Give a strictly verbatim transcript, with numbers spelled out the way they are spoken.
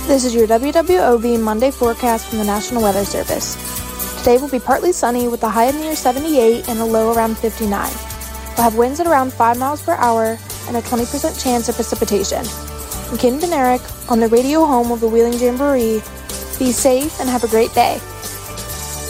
This is your W W O V Monday forecast from the National Weather Service. Today will be partly sunny with a high near seventy-eight and a low around fifty-nine. We'll have winds at around five miles per hour and a twenty percent chance of precipitation. I'm Kim Benerick on the radio home of the Wheeling Jamboree. Be safe and have a great day.